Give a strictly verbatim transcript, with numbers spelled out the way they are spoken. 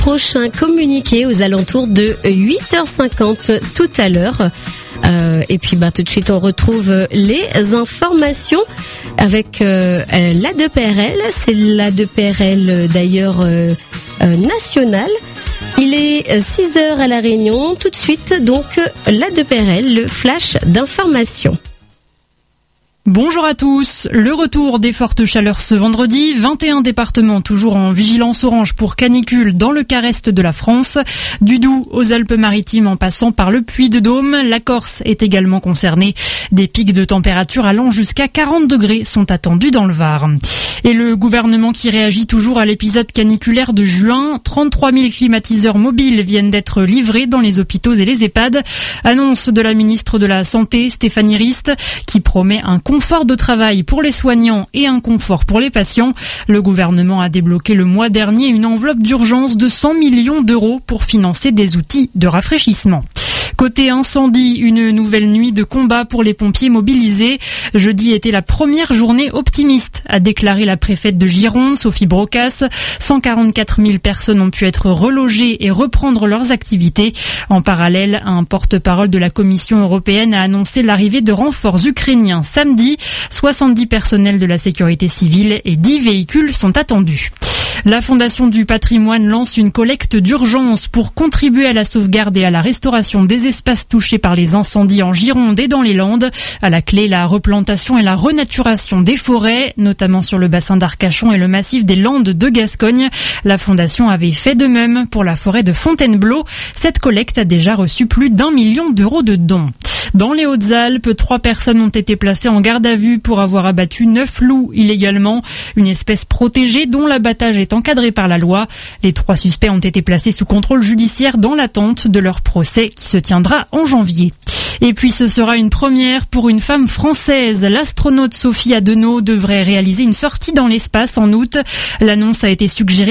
prochain communiqué aux alentours de huit heures cinquante tout à l'heure. Euh, et puis bah tout de suite on retrouve les informations avec euh, l'A deux P R L. C'est l'A deux P R L d'ailleurs euh, euh, national. Il est six heures à La Réunion. Tout de suite donc l'A deux P R L, le flash d'information. Bonjour à tous. Le retour des fortes chaleurs ce vendredi. vingt et un départements toujours en vigilance orange pour canicule dans le quart est de la France. Du Doubs aux Alpes-Maritimes en passant par le Puy-de-Dôme. La Corse est également concernée. Des pics de température allant jusqu'à quarante degrés sont attendus dans le Var. Et le gouvernement qui réagit toujours à l'épisode caniculaire de juin. trente-trois mille climatiseurs mobiles viennent d'être livrés dans les hôpitaux et les EHPAD. Annonce de la ministre de la Santé, Stéphanie Rist, qui promet un confort de travail pour les soignants et un confort pour les patients. Le gouvernement a débloqué le mois dernier une enveloppe d'urgence de cent millions d'euros pour financer des outils de rafraîchissement. Côté incendie, une nouvelle nuit de combat pour les pompiers mobilisés. Jeudi était la première journée optimiste, a déclaré la préfète de Gironde, Sophie Brocas. cent quarante-quatre mille personnes ont pu être relogées et reprendre leurs activités. En parallèle, un porte-parole de la Commission européenne a annoncé l'arrivée de renforts ukrainiens samedi. soixante-dix personnels de la sécurité civile et dix véhicules sont attendus. La Fondation du patrimoine lance une collecte d'urgence pour contribuer à la sauvegarde et à la restauration des espaces touchés par les incendies en Gironde et dans les Landes. À la clé, la replantation et la renaturation des forêts, notamment sur le bassin d'Arcachon et le massif des Landes de Gascogne. La Fondation avait fait de même pour la forêt de Fontainebleau. Cette collecte a déjà reçu plus d'un million d'euros de dons. Dans les Hautes-Alpes, trois personnes ont été placées en garde à vue pour avoir abattu neuf loups illégalement, une espèce protégée dont l'abattage est encadré par la loi. Les trois suspects ont été placés sous contrôle judiciaire dans l'attente de leur procès qui se tiendra en janvier. Et puis ce sera une première pour une femme française. L'astronaute Sophie Adenau devrait réaliser une sortie dans l'espace en août. L'annonce a été suggérée